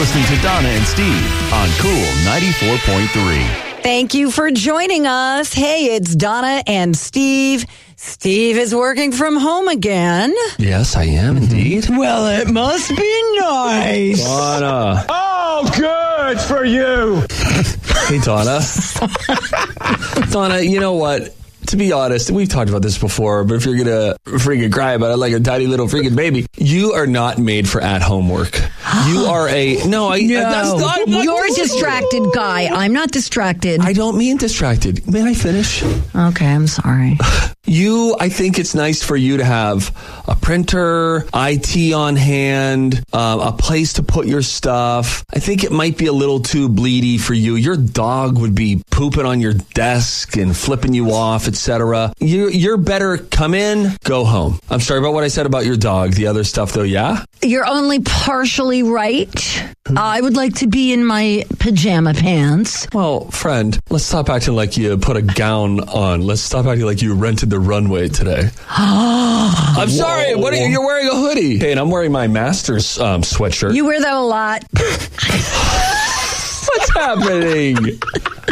listening to Donna and Steve on Cool 94.3. Thank you for joining us. Hey, it's Donna and Steve. Steve is working from home again. Yes, I am indeed. Well, it must be nice. Donna. Oh, good for you. Hey, Donna. Donna, you know what? To be honest, we've talked about this before, but if you're going to freaking cry about it like a tiny little freaking baby, you are not made for at-home work. You are that's not, You're a distracted guy. I'm not distracted. I don't mean distracted. May I finish? Okay, I'm sorry. I think it's nice for you to have a printer, IT on hand, a place to put your stuff. I think it might be a little too bleedy for you. Your dog would be pooping on your desk and flipping you off, etc. You're better come in, go home. I'm sorry about what I said about your dog. The other stuff, though, yeah? You're only partially right. I would like to be in my pajama pants. Well, friend, let's stop acting like you put a gown on. Let's stop acting like you rented the runway today. I'm sorry. You're wearing a hoodie. Hey, and I'm wearing my Masters sweatshirt. You wear that a lot. What's happening?